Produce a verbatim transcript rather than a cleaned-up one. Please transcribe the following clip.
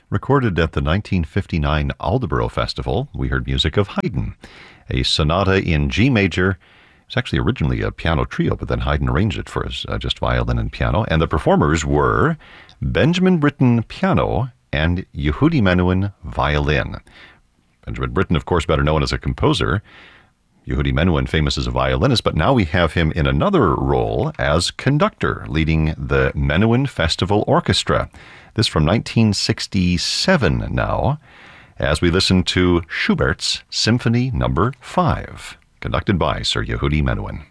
Recorded at the nineteen fifty-nine Aldeboro Festival, we heard music of Haydn, a sonata in G major. It's actually originally a piano trio, but then Haydn arranged it for us, uh, just violin and piano. And the performers were Benjamin Britten, piano, and Yehudi Menuhin, violin. Benjamin Britten, of course, better known as a composer. Yehudi Menuhin, famous as a violinist, but now we have him in another role as conductor, leading the Menuhin Festival Orchestra. This from nineteen sixty-seven now, as we listen to Schubert's Symphony Number five, conducted by Sir Yehudi Menuhin.